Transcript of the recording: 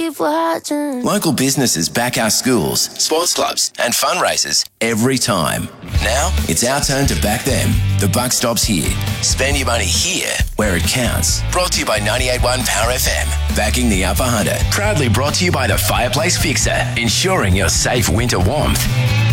Local businesses back our schools, sports clubs and fundraisers every time. Now it's our turn to back them. The buck stops here. Spend your money here where it counts. Brought to you by 98.1 Power FM. Backing the Upper Hunter. Proudly brought to you by the Fireplace Fixer. Ensuring your safe winter warmth.